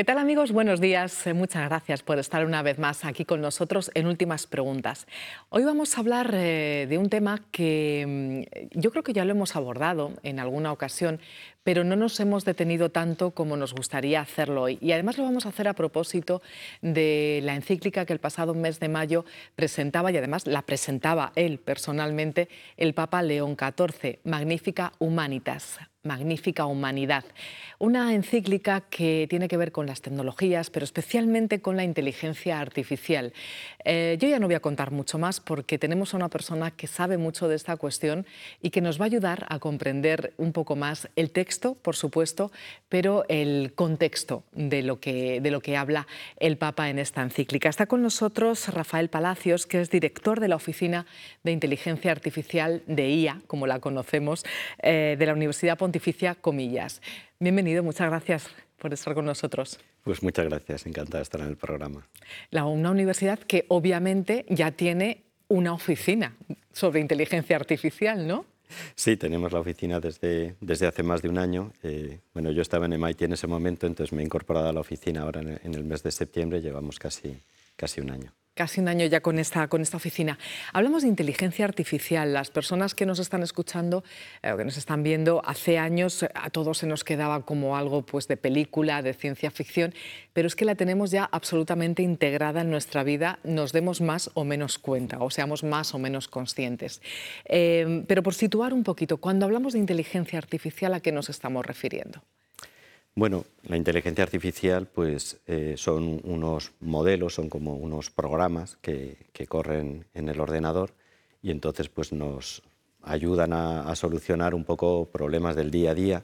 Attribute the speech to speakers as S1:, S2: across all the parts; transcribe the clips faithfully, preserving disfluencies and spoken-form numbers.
S1: ¿Qué tal, amigos? Buenos días. Eh, Muchas gracias por estar una vez más aquí con nosotros en Últimas Preguntas. Hoy vamos a hablar eh, de un tema que mm, yo creo que ya lo hemos abordado en alguna ocasión, pero no nos hemos detenido tanto como nos gustaría hacerlo hoy. Y además lo vamos a hacer a propósito de la encíclica que el pasado mes de mayo presentaba, y además la presentaba él personalmente, el Papa León catorce, Magnificat Humanitas. Magnífica Humanidad, una encíclica que tiene que ver con las tecnologías, pero especialmente con la inteligencia artificial. Eh, yo ya no voy a contar mucho más porque tenemos a una persona que sabe mucho de esta cuestión y que nos va a ayudar a comprender un poco más el texto, por supuesto, pero el contexto de lo que, de lo que habla el Papa en esta encíclica. Está con nosotros Rafael Palacios, que es director de la Oficina de Inteligencia Artificial de I A, como la conocemos, eh, de la Universidad Pontificia Comillas. Bienvenido, muchas gracias por estar con nosotros.
S2: Pues muchas gracias, encantada de estar en el programa.
S1: La, una universidad que obviamente ya tiene una oficina sobre inteligencia artificial, ¿no?
S2: Sí, tenemos la oficina desde, desde hace más de un año. Eh, bueno, yo estaba en M I T en ese momento, entonces me he incorporado a la oficina ahora en, en el mes de septiembre, llevamos casi, casi un año.
S1: Casi un año ya con esta, con esta oficina. Hablamos de inteligencia artificial. Las personas que nos están escuchando, eh, que nos están viendo, hace años a todos se nos quedaba como algo pues, de película, de ciencia ficción, pero es que la tenemos ya absolutamente integrada en nuestra vida, nos demos más o menos cuenta, o seamos más o menos conscientes. Eh, pero por situar un poquito, cuando hablamos de inteligencia artificial, ¿a qué nos estamos refiriendo?
S2: Bueno, la inteligencia artificial pues, eh, son unos modelos, son como unos programas que, que corren en el ordenador y entonces pues, nos ayudan a, a solucionar un poco problemas del día a día.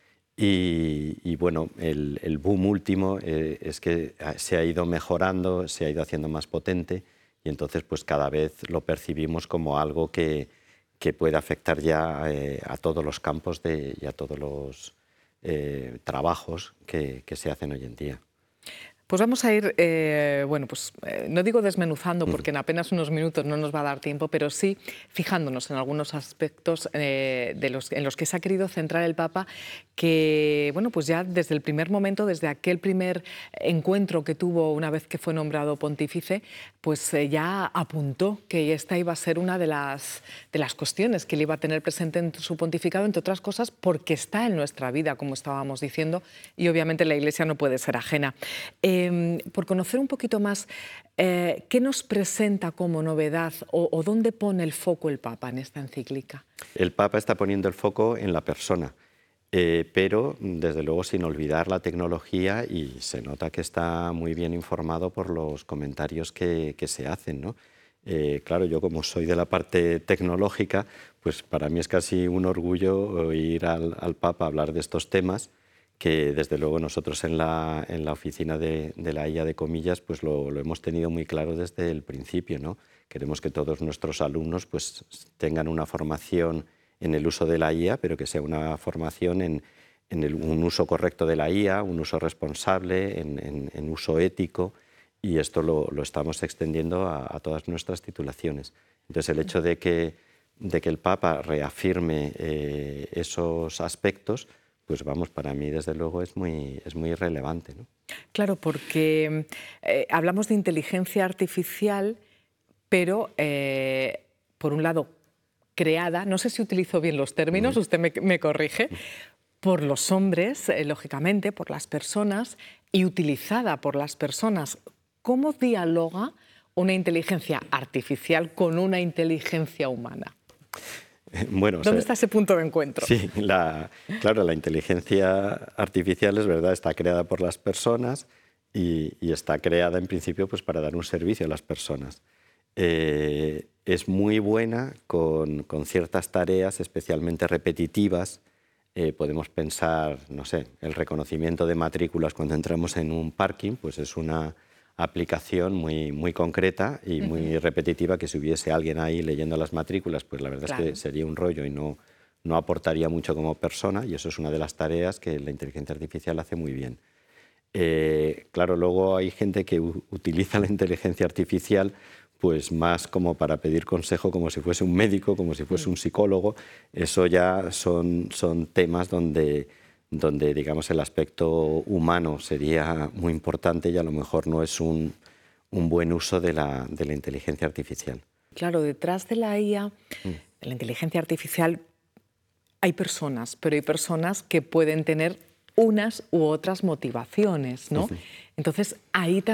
S2: Y, y bueno, el, el boom último eh, es que se ha ido mejorando, se ha ido haciendo más potente y entonces pues, cada vez lo percibimos como algo que, que puede afectar ya eh, a todos los campos de, y a todos los Eh, trabajos que, que se hacen hoy en día.
S1: Pues vamos a ir, eh, bueno, pues eh, no digo desmenuzando porque en apenas unos minutos no nos va a dar tiempo, pero sí fijándonos en algunos aspectos eh, de los, en los que se ha querido centrar el Papa, que, bueno, pues ya desde el primer momento, desde aquel primer encuentro que tuvo una vez que fue nombrado pontífice, pues eh, ya apuntó que esta iba a ser una de las, de las cuestiones que él iba a tener presente en su pontificado, entre otras cosas porque está en nuestra vida, como estábamos diciendo, y obviamente la Iglesia no puede ser ajena. Eh, Eh, por conocer un poquito más, eh, ¿qué nos presenta como novedad o, o dónde pone el foco el Papa en esta encíclica?
S2: El Papa está poniendo el foco en la persona, eh, pero desde luego sin olvidar la tecnología y se nota que está muy bien informado por los comentarios que, que se hacen, ¿no? Eh, claro, yo como soy de la parte tecnológica, pues para mí es casi un orgullo oír al, al Papa hablar de estos temas, que desde luego nosotros en la, en la oficina de, de la I A de Comillas pues lo, lo hemos tenido muy claro desde el principio, ¿no? Queremos que todos nuestros alumnos pues, tengan una formación en el uso de la I A, pero que sea una formación en, en el, un uso correcto de la I A, un uso responsable, en, en, en uso ético, y esto lo, lo estamos extendiendo a, a todas nuestras titulaciones. Entonces el hecho de que, de que el Papa reafirme eh, esos aspectos, pues vamos, para mí desde luego es muy, es muy relevante, ¿no?
S1: Claro, porque eh, hablamos de inteligencia artificial, pero eh, por un lado creada, no sé si utilizo bien los términos,
S2: Mm.
S1: usted me, me corrige, por los hombres, eh, lógicamente, por las personas, y utilizada por las personas. ¿Cómo dialoga una inteligencia artificial con una inteligencia humana?
S2: Bueno,
S1: ¿Dónde o sea, está ese punto de encuentro?
S2: Sí, la, claro, la inteligencia artificial es verdad, está creada por las personas y, y está creada en principio pues, para dar un servicio a las personas. Eh, es muy buena con, con ciertas tareas especialmente repetitivas. Eh, podemos pensar, no sé, el reconocimiento de matrículas cuando entramos en un parking, pues es una aplicación muy, muy concreta y muy uh-huh. repetitiva, que si hubiese alguien ahí leyendo las matrículas, pues la verdad claro. es que sería un rollo y no, no aportaría mucho como persona, y eso es una de las tareas que la inteligencia artificial hace muy bien. Eh, claro, luego hay gente que utiliza la inteligencia artificial pues más como para pedir consejo, como si fuese un médico, como si fuese un psicólogo. Eso ya son, son temas donde, donde digamos, el aspecto humano sería muy importante y a lo mejor no es un, un buen uso de la, de la inteligencia artificial.
S1: Claro, detrás de la I A,
S2: Mm.
S1: de la inteligencia artificial, hay personas, pero hay personas que pueden tener unas u otras motivaciones, ¿no?
S2: Ujú.
S1: Entonces, ahí también